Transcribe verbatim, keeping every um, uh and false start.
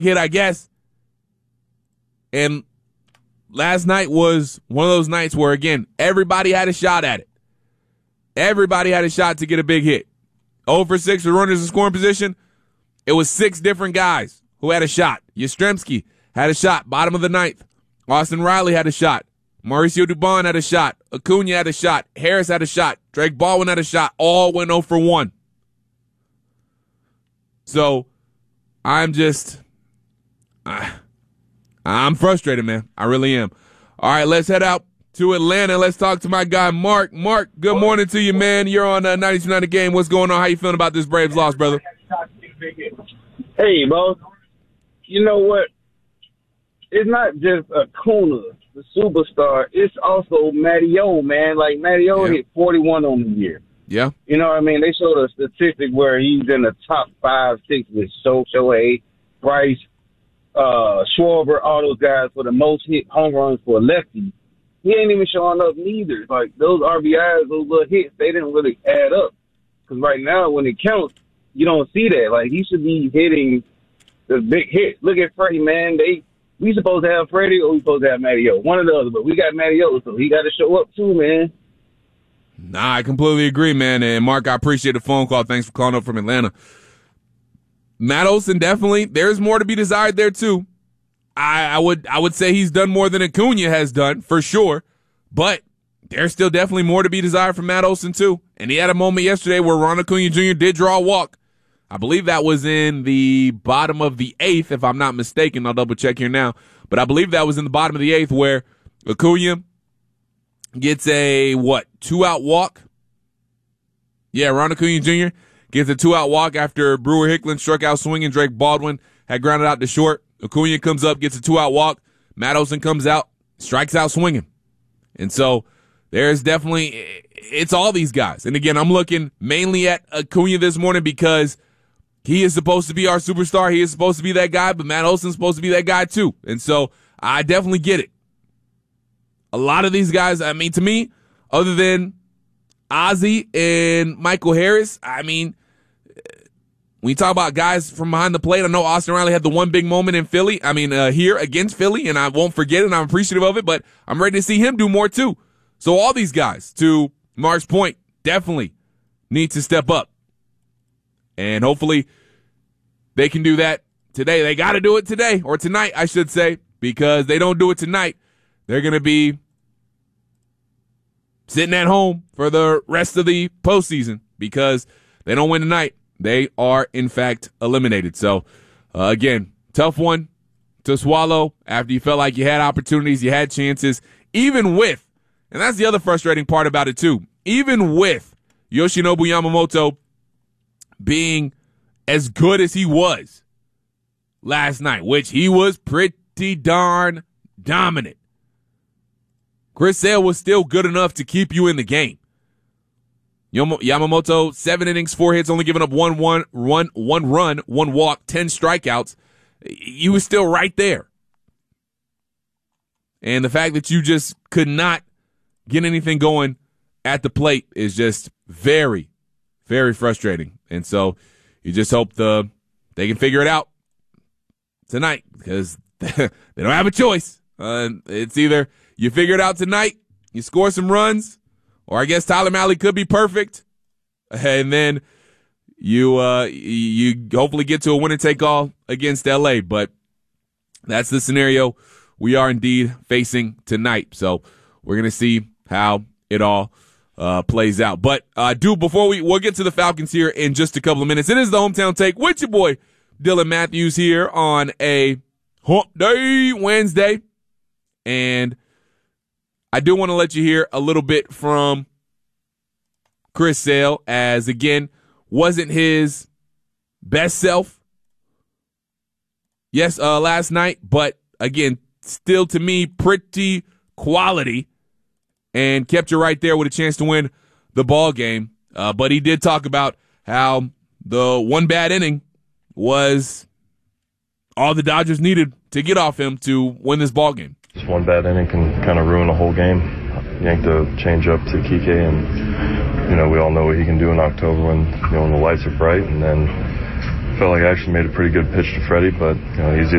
hit, I guess. And last night was one of those nights where, again, everybody had a shot at it. Everybody had a shot to get a big hit. oh for six with runners in scoring position. It was six different guys who had a shot. Yastrzemski had a shot, bottom of the ninth. Austin Riley had a shot. Mauricio Dubon had a shot. Acuna had a shot. Harris had a shot. Drake Baldwin had a shot. All went oh for one. So I'm just, uh, I'm frustrated, man. I really am. All right, let's head out to Atlanta. Let's talk to my guy, Mark. Mark, good morning to you, man. You're on uh, ninety-two point nine The Game. What's going on? How you feeling about this Braves loss, brother? Hey, bro. You know what? It's not just Acuna, the superstar. It's also Mateo, man. Like, Mateo yeah. hit forty-one on the year. Yeah. You know what I mean? They showed a statistic where he's in the top five, six with Shohei, Bryce, uh, Schwarber, all those guys for the most hit home runs for a lefty. He ain't even showing up neither. Like, those R B Is, those little hits, they didn't really add up. Because right now, when it counts, you don't see that. Like, he should be hitting the big hit. Look at Freddie, man. They we supposed to have Freddie or we supposed to have Mateo. One or the other, but we got Mateo, so he got to show up too, man. Nah, I completely agree, man. And, Mark, I appreciate the phone call. Thanks for calling up from Atlanta. Matt Olson, definitely, there's more to be desired there, too. I, I would I would say he's done more than Acuna has done, for sure. But there's still definitely more to be desired from Matt Olson, too. And he had a moment yesterday where Ron Acuna Junior did draw a walk. I believe that was in the bottom of the eighth, if I'm not mistaken. I'll double-check here now. But I believe that was in the bottom of the eighth where Acuna gets a, what, two-out walk? Yeah, Ron Acuna Junior gets a two-out walk after Brewer Hicklin struck out swinging. Drake Baldwin had grounded out to short. Acuna comes up, gets a two-out walk. Matt Olson comes out, strikes out swinging. And so there's definitely, it's all these guys. And again, I'm looking mainly at Acuna this morning because he is supposed to be our superstar. He is supposed to be that guy, but Matt Olson's supposed to be that guy too. And so I definitely get it. A lot of these guys, I mean, to me, other than Ozzie and Michael Harris, I mean, when you talk about guys from behind the plate, I know Austin Riley had the one big moment in Philly. I mean, uh, here against Philly, and I won't forget it, and I'm appreciative of it, but I'm ready to see him do more too. So all these guys, to Mark's point, definitely need to step up. And hopefully they can do that today. They got to do it today, or tonight, I should say, because they don't do it tonight, they're going to be sitting at home for the rest of the postseason because they don't win tonight. They are, in fact, eliminated. So, uh, again, tough one to swallow after you felt like you had opportunities, you had chances, even with, and that's the other frustrating part about it, too, even with Yoshinobu Yamamoto being as good as he was last night, which he was pretty darn dominant. Chris Sale was still good enough to keep you in the game. Yamamoto, seven innings, four hits, only giving up one, one, run, one run, one walk, ten strikeouts. He was still right there. And the fact that you just could not get anything going at the plate is just very, very frustrating. And so you just hope the they can figure it out tonight because they don't have a choice. Uh, it's either you figure it out tonight, you score some runs, or I guess Tyler Mahle could be perfect, and then you uh, you hopefully get to a winner-take-all against L A. But that's the scenario we are indeed facing tonight. So we're going to see how it all uh, plays out. But, uh, dude, before we we'll get to the Falcons here in just a couple of minutes, it is the Hometown Take with your boy Dylan Matthews here on a Hump Day Wednesday. And I do want to let you hear a little bit from Chris Sale, as, again, wasn't his best self, yes, uh, last night, but, again, still, to me, pretty quality, and kept you right there with a chance to win the ball game. Uh, but he did talk about how the one bad inning was all the Dodgers needed to get off him to win this ball game. Just one bad inning can kind of ruin a whole game. Yanked a change up to Kike, and you know we all know what he can do in October when you know when the lights are bright. And then felt like I actually made a pretty good pitch to Freddie, but you know, he's